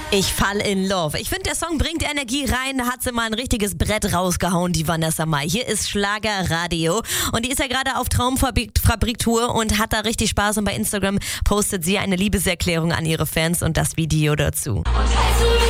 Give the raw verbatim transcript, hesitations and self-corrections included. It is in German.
Ich fall in love. Ich finde, der Song bringt Energie rein. Da hat sie mal ein richtiges Brett rausgehauen, die Vanessa Mai. Hier ist Schlagerradio. Und die ist ja gerade auf Traumfabrik-Tour und hat da richtig Spaß. Und bei Instagram postet sie eine Liebeserklärung an ihre Fans und das Video dazu. Und